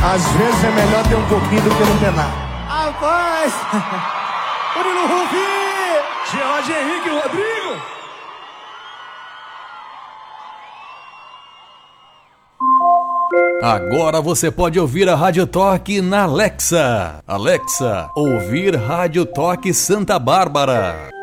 Às vezes é melhor ter um pouquinho do que não ter nada. Rapaz! Murilo Rufi! Gerard Henrique Rodrigo! Agora você pode ouvir a Rádio Toque na Alexa. Alexa, ouvir Rádio Toque Santa Bárbara.